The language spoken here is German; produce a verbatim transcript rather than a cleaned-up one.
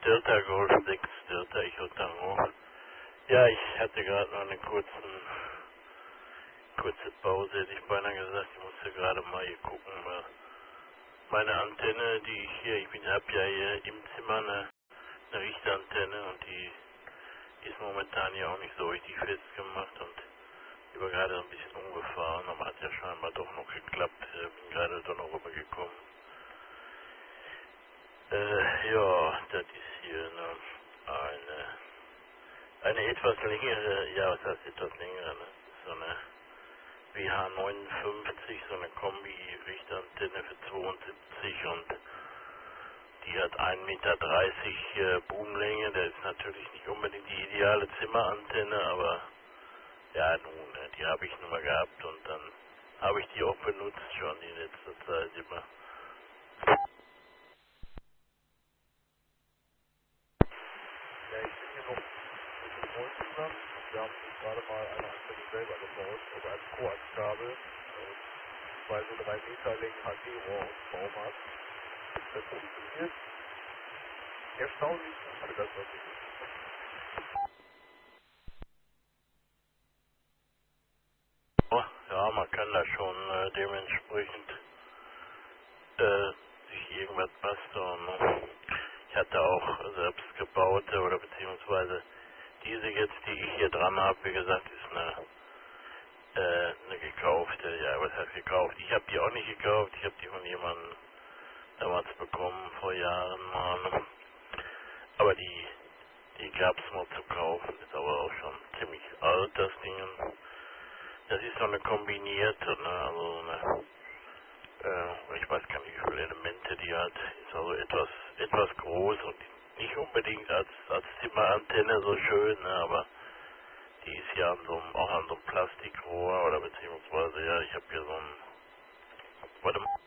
Delta Golf sechs, Delta Echo Tango. Ja, ich hatte gerade noch eine kurzen, kurze Pause, hätte ich beinahe gesagt. Ich musste gerade mal hier gucken, weil meine Antenne, die ich hier, ich bin, hab ja hier im Zimmer eine, eine Richtantenne und die ist momentan ja auch nicht so richtig festgemacht und ich war gerade ein bisschen umgefahren, aber hat ja scheinbar doch noch geklappt. Ich bin gerade doch noch rübergekommen. Äh, ja, das ist hier eine, eine, eine etwas längere, ja, was heißt etwas längere, ne? So eine W H neunundfünfzig, so eine Kombi-Richtantenne für zweiundsiebzig und die hat ein Meter dreißig äh, Boomlänge. Das ist natürlich nicht unbedingt die ideale Zimmerantenne, aber ja, nun, ne, die habe ich nun mal gehabt und dann habe ich die auch benutzt schon in letzter Zeit immer. Ja, ich bin hier noch mit dem Freund zusammen. Wir haben uns gerade mal eine Antenne selber gebaut, also ein Koaxkabel, äh, zwei so drei Meter Längen H D-Rohr und Baumarkt. Das funktioniert erstaunlich gut für das, was ich ist. Oh, ja, man kann da schon äh, dementsprechend äh, sich irgendwas basteln. Ne? Ich hatte auch selbst gebaute oder beziehungsweise diese jetzt, die ich hier dran habe, wie gesagt, ist eine, äh, eine gekaufte, ja, was heißt gekauft? Ich habe die auch nicht gekauft, ich habe die von jemandem damals bekommen, vor Jahren mal. Aber die, die gab es noch zu kaufen, ist aber auch schon ziemlich alt, das Ding. Das ist so eine kombinierte, ne, also so eine, äh, ich weiß gar nicht, wie viele Elemente die hat, ist also etwas, etwas groß und nicht unbedingt als, als Zimmerantenne so schön, ne, aber die ist ja an so einem, auch an so einem Plastikrohr oder beziehungsweise, ja, ich habe hier so ein, warte mal.